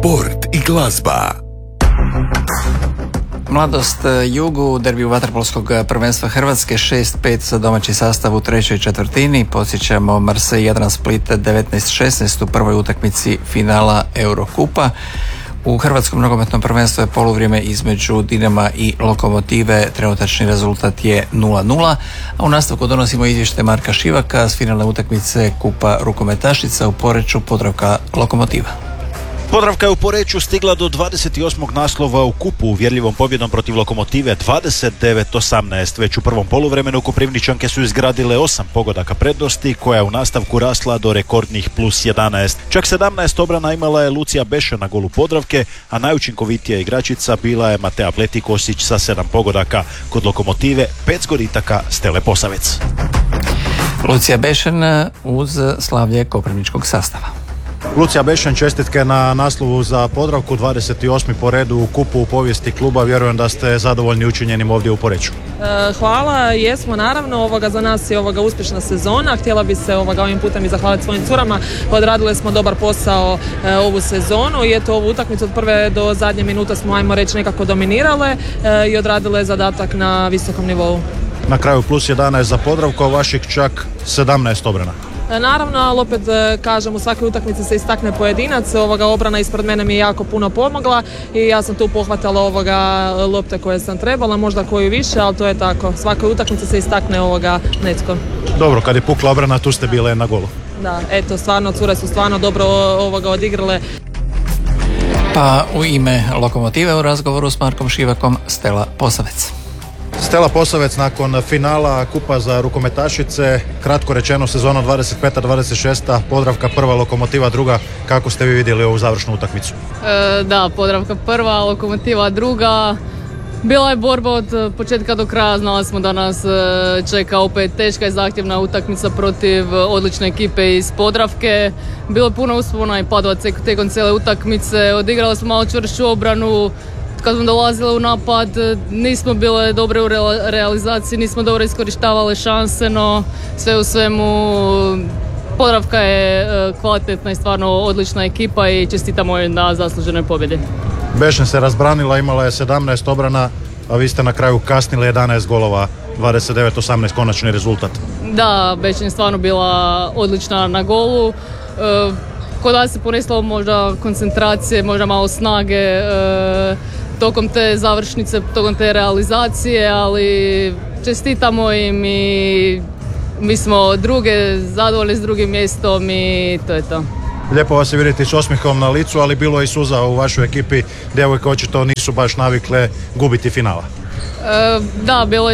sport i glazba. Mladost Jugu u derbiju vaterpolskog prvenstva Hrvatske 6-5 za domaći sastav u trećoj četvrtini. Podsjećamo Marseille Jadran Split 19-16 u prvoj utakmici finala Eurokupa. U Hrvatskom nogometnom prvenstvu je poluvrijeme između Dinama i Lokomotive. Trenutačni rezultat je 0-0. A u nastavku donosimo izvještaj Marka Šivaka s finalne utakmice Kupa rukometašica u Poreču, Podravka Lokomotiva. Podravka je u Poreču stigla do 28. naslova u kupu uvjerljivom pobjedom protiv Lokomotive 29-18. Već u prvom poluvremenu Koprivničanke su izgradile 8 pogodaka prednosti koja je u nastavku rasla do rekordnih plus 11. Čak 17 obrana imala je Lucija Beša na golu Podravke, a najučinkovitija igračica bila je Matea Pletikosić sa 7 pogodaka. Kod Lokomotive 5 zgoritaka Stele Posavec. Lucija Bešen uz slavlje koprivničkog sastava. Lucija Bešen, čestitke na naslovu za Podravku, 28. po redu u kupu u povijesti kluba. Vjerujem da ste zadovoljni učinjenim ovdje u Poreču. Hvala, jesmo naravno. Za nas je uspješna sezona. Htjela bi se ovim putem i zahvaliti svojim curama. Odradile smo dobar posao ovu sezonu i eto ovu utakmicu od prve do zadnje minute smo, ajmo reći, nekako dominirale i odradile zadatak na visokom nivou. Na kraju plus 11 za Podravku, a vaših čak 17 obrana. Naravno, ali opet kažem, u svakoj utakmici se istakne pojedinac. Obrana ispred mene mi je jako puno pomogla i ja sam tu pohvatala lopte koje sam trebala, možda koju više, ali to je tako. Svakoj utakmici se istakne netko. Dobro, kad je pukla obrana, tu ste bile na golu. Da, eto, stvarno, cure su stvarno dobro odigrale. Pa u ime Lokomotive u razgovoru s Markom Šivakom Stela Posavec. Stela Posavec, nakon finala Kupa za rukometašice, kratko rečeno sezona 25-26, Podravka prva, Lokomotiva druga. Kako ste vi vidjeli ovu završnu utakmicu? Da, Podravka prva, Lokomotiva druga. Bila je borba od početka do kraja, znali smo da nas čeka opet teška i zahtjevna utakmica protiv odlične ekipe iz Podravke. Bilo je puno uspona i padova tijekom cijele utakmice, odigrali smo malo čvršću obranu. Kad smo dolazili u napad, nismo bile dobre u realizaciji, nismo dobro iskorištavali šanse, no sve u svemu Podravka je kvalitetna i stvarno odlična ekipa i čestitamo joj na zasluženoj pobjedi. Bešen se razbranila, imala je 17 obrana, a vi ste na kraju kasnili 11 golova, 29-18 konačni rezultat. Da, Bešen je stvarno bila odlična na golu. Kod nas se poneslo možda koncentracije, možda malo snage tokom te završnice, tokom te realizacije, ali čestitamo im i mi smo zadovoljni s drugim mjestom i to je to. Lijepo vas je vidjeti s osmihom na licu, ali bilo je i suza u vašoj ekipi. Djevojke očito nisu baš navikle gubiti finala. Da, bilo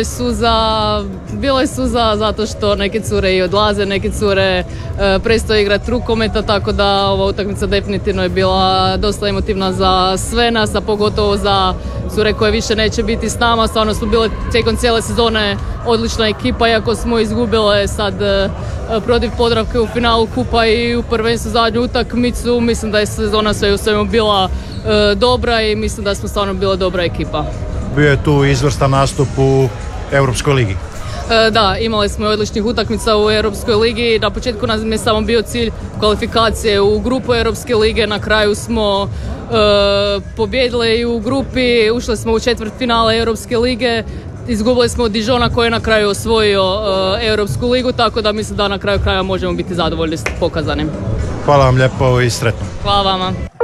je suza zato što neke cure i odlaze, neke cure prestaju igrati rukometa, tako da ova utakmica definitivno je bila dosta emotivna za sve nas, a pogotovo za cure koje više neće biti s nama. Stvarno smo bile tijekom cijele sezone odlična ekipa, iako smo izgubile sad protiv Podravke u finalu Kupa i u prvenstvu zadnju utakmicu. Mislim da je sezona sve u svemu bila dobra i mislim da smo stvarno bila dobra ekipa. Bio je tu izvrstan nastup u Europskoj ligi. Da, imali smo odličnih utakmica u Europskoj ligi. Na početku nam je samo bio cilj kvalifikacije u grupu Europske lige. Na kraju smo pobjedili i u grupi. Ušli smo u četvrtfinale Europske lige. Izgubili smo od Dijona koji je na kraju osvojio Europsku ligu, tako da mislim da na kraju kraja možemo biti zadovoljni s pokazanim. Hvala vam lijepo i sretno. Hvala vama.